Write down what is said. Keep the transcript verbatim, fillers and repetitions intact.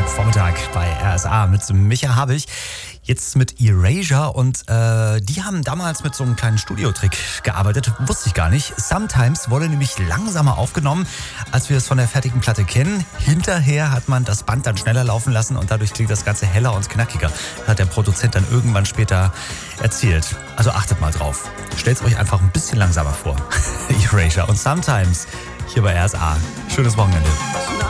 Vormittag bei R S A mit Micha Habich. Jetzt mit Erasure und äh, die haben damals mit so einem kleinen Studiotrick gearbeitet, wusste ich gar nicht. Sometimes wurde nämlich langsamer aufgenommen, als wir es von der fertigen Platte kennen. Hinterher hat man das Band dann schneller laufen lassen und dadurch klingt das Ganze heller und knackiger. Hat der Produzent dann irgendwann später erzählt. Also achtet mal drauf. Stellt es euch einfach ein bisschen langsamer vor. Erasure und Sometimes hier bei R S A. Schönes Wochenende.